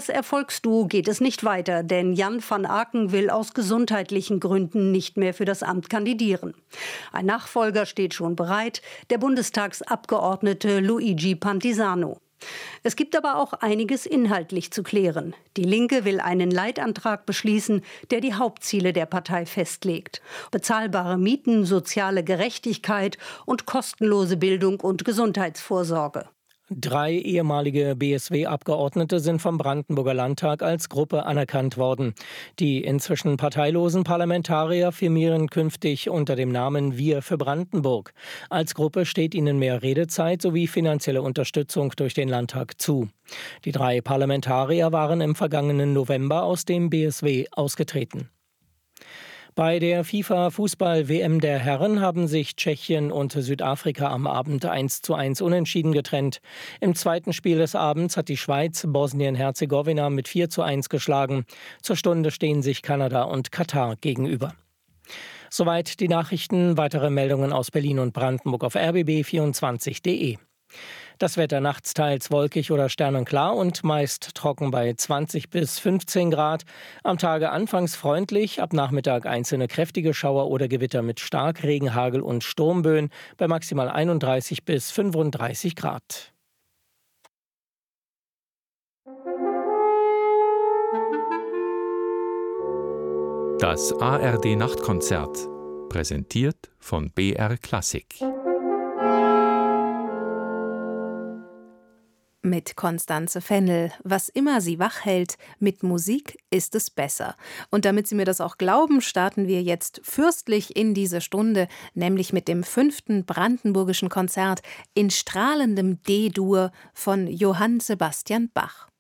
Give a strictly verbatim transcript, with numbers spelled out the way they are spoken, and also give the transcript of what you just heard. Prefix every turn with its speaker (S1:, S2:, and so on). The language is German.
S1: das Erfolgsduo geht es nicht weiter, denn Jan van Aken will aus gesundheitlichen Gründen nicht mehr für das Amt kandidieren. Ein Nachfolger steht schon bereit, der Bundestagsabgeordnete Luigi Pantisano. Es gibt aber auch einiges inhaltlich zu klären. Die Linke will einen Leitantrag beschließen, der die Hauptziele der Partei festlegt. Bezahlbare Mieten, soziale Gerechtigkeit und kostenlose Bildung und Gesundheitsvorsorge.
S2: Drei ehemalige B S W-Abgeordnete sind vom Brandenburger Landtag als Gruppe anerkannt worden. Die inzwischen parteilosen Parlamentarier firmieren künftig unter dem Namen Wir für Brandenburg. Als Gruppe steht ihnen mehr Redezeit sowie finanzielle Unterstützung durch den Landtag zu. Die drei Parlamentarier waren im vergangenen November aus dem B S W ausgetreten. Bei der FIFA-Fußball-W M der Herren haben sich Tschechien und Südafrika am Abend eins zu eins unentschieden getrennt. Im zweiten Spiel des Abends hat die Schweiz Bosnien-Herzegowina mit vier zu eins geschlagen. Zur Stunde stehen sich Kanada und Katar gegenüber. Soweit die Nachrichten. Weitere Meldungen aus Berlin und Brandenburg auf r b b vierundzwanzig punkt d e. Das Wetter nachts teils wolkig oder sternenklar und meist trocken bei zwanzig bis fünfzehn Grad. Am Tage anfangs freundlich, ab Nachmittag einzelne kräftige Schauer oder Gewitter mit Starkregen, Hagel und Sturmböen bei maximal einunddreißig bis fünfunddreißig Grad.
S3: Das A R D-Nachtkonzert, präsentiert von B R Klassik.
S4: Mit Constanze Fennel. Was immer sie wach hält, mit Musik ist es besser. Und damit Sie mir das auch glauben, starten wir jetzt fürstlich in diese Stunde, nämlich mit dem fünften brandenburgischen Konzert in strahlendem D-Dur von Johann Sebastian Bach.